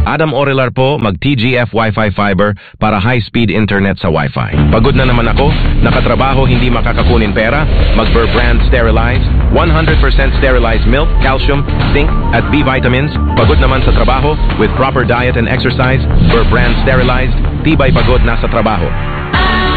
Adam Orilar po, mag-TGF Wi-Fi Fiber para high-speed internet sa Wi-Fi. Pagod na naman ako, nakatrabaho hindi makakakunin pera, mag-Burr Brand Sterilized, 100% sterilized milk, calcium, zinc, at B vitamins. Pagod naman sa trabaho, with proper diet and exercise, Burr Brand Sterilized, tibay pagod na sa trabaho.